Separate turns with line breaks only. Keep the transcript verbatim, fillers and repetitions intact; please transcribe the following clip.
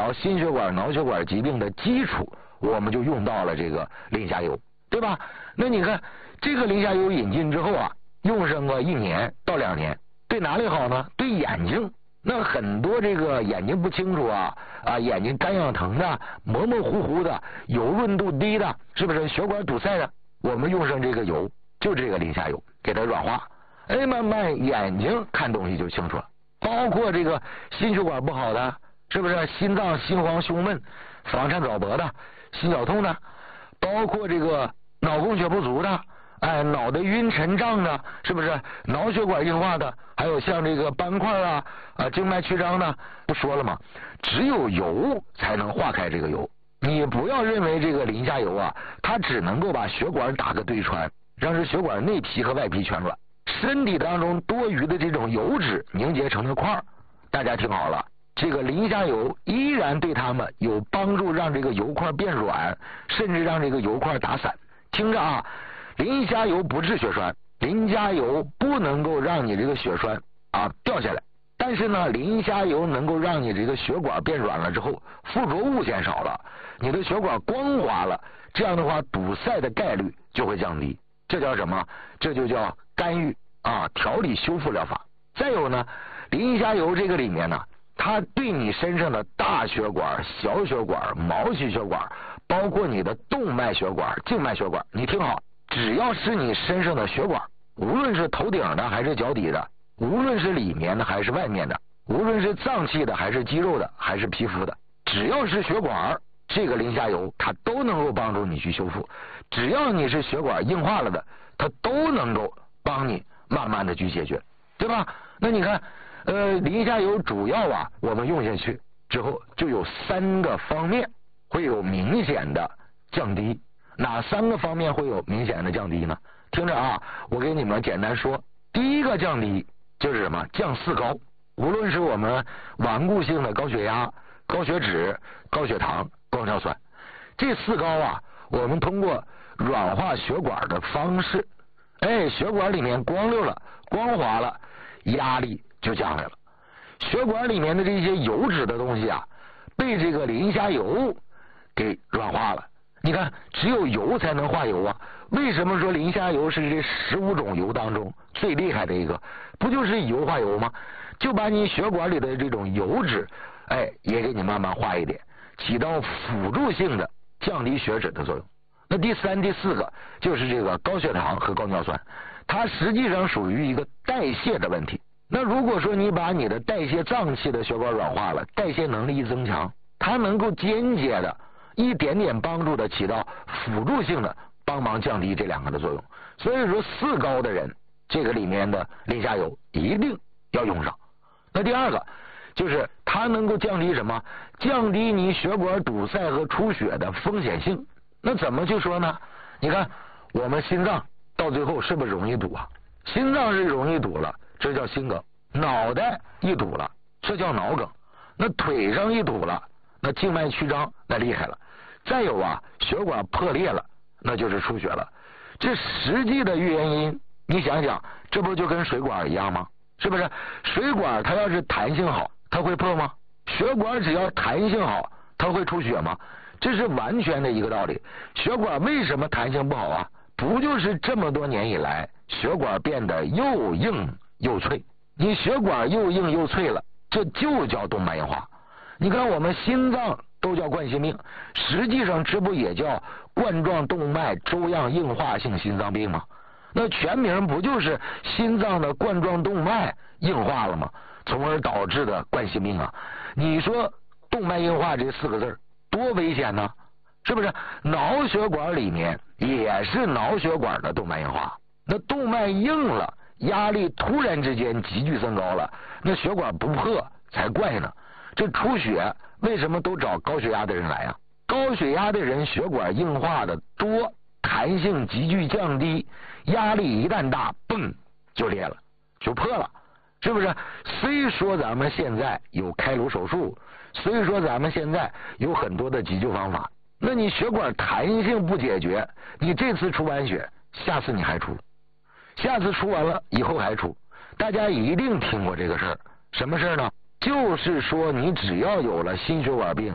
疗心血管、脑血管疾病的基础，我们就用到了这个磷虾油，对吧？那你看这个磷虾油引进之后啊，用上个一年到两年，对哪里好呢？对眼睛。那很多这个眼睛不清楚啊啊，眼睛干痒疼的、模模糊糊的、有润度低的，是不是血管堵塞的？我们用上这个油，就这个磷虾油，给它软化，哎，慢慢眼睛看东西就清楚了。包括这个心血管不好的，是不是心脏心慌胸闷、房颤早搏的、心绞痛的，包括这个脑供血不足的，哎，脑袋晕沉胀的，是不是脑血管硬化的，还有像这个斑块啊啊静脉曲张的，不说了吗？只有油才能化开这个油。你不要认为这个磷虾油啊，它只能够把血管打个对穿，让这血管内皮和外皮全软，身体当中多余的这种油脂凝结成的块儿。大家听好了，这个磷虾油依然对它们有帮助，让这个油块变软，甚至让这个油块打散。听着啊，磷虾油不治血栓，磷虾油不能够让你这个血栓啊掉下来，但是呢，磷虾油能够让你这个血管变软了之后，附着物减少了，你的血管光滑了，这样的话堵塞的概率就会降低。这叫什么？这就叫干预啊，调理修复疗法。再有呢，磷虾油这个里面呢，它对你身上的大血管、小血管、毛细血管，包括你的动脉血管、静脉血管，你听好，只要是你身上的血管，无论是头顶的还是脚底的，无论是里面的还是外面的，无论是脏器的还是肌肉的还是皮肤的，只要是血管，这个磷虾油它都能够帮助你去修复。只要你是血管硬化了的，它都能够帮你慢慢的去解决，对吧？那你看呃，磷虾油主要啊，我们用下去之后就有三个方面会有明显的降低。哪三个方面会有明显的降低呢？听着啊，我给你们简单说。第一个降低就是什么？降四高。无论是我们顽固性的高血压、高血脂、高血糖、高尿酸，这四高啊，我们通过软化血管的方式，哎，血管里面光溜了、光滑了，压力就降下来了。血管里面的这些油脂的东西啊，被这个磷虾油给软化了。你看，只有油才能化油啊。为什么说磷虾油是这十五种油当中最厉害的一个？不就是油化油吗？就把你血管里的这种油脂，哎，也给你慢慢化一点，起到辅助性的降低血脂的作用。那第三、第四个就是这个高血糖和高尿酸，它实际上属于一个代谢的问题。那如果说你把你的代谢脏器的血管软化了，代谢能力一增强，它能够间接的一点点帮助的起到辅助性的帮忙降低这两个的作用。所以说四高的人，这个里面的磷虾油一定要用上。那第二个就是它能够降低什么？降低你血管堵塞和出血的风险性。那怎么去说呢？你看我们心脏到最后是不是容易堵啊？心脏是容易堵了，这叫心梗；脑袋一堵了，这叫脑梗；那腿上一堵了，那静脉曲张那厉害了。再有啊，血管破裂了，那就是出血了。这实际的原因你想想，这不就跟水管一样吗？是不是？水管它要是弹性好，它会破吗？血管只要弹性好，它会出血吗？这是完全的一个道理。血管为什么弹性不好啊？不就是这么多年以来血管变得又硬又脆？你血管又硬又脆了，这就叫动脉硬化。你看我们心脏都叫冠心病，实际上这不也叫冠状动脉粥样硬化性心脏病吗？那全名不就是心脏的冠状动脉硬化了吗？从而导致的冠心病啊。你说动脉硬化这四个字多危险呢？是不是？脑血管里面也是脑血管的动脉硬化，那动脉硬了，压力突然之间急剧增高了，那血管不破才怪呢。这出血为什么都找高血压的人来啊？高血压的人血管硬化的多，弹性急剧降低，压力一旦大，嘣就裂了，就破了，是不是？虽说咱们现在有开颅手术，虽说咱们现在有很多的急救方法，那你血管弹性不解决，你这次出完血，下次你还出，下次出完了以后还出。大家一定听过这个事儿，什么事儿呢？就是说你只要有了心血管病，